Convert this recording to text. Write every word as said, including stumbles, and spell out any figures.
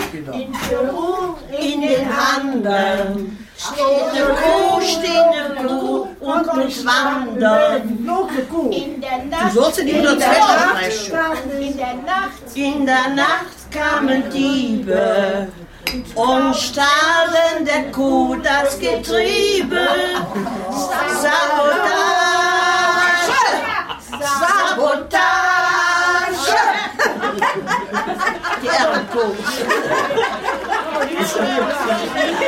In Peru, in den anderen, steht eine Kuh, steht eine Kuh und muss wandern. In der Nacht, Du sollst in die in der Nacht, in der Nacht, in der Nacht kamen Diebe und stahlen der Kuh das Getriebe. Sabotage, Sabotage. Die Ehrenkuh.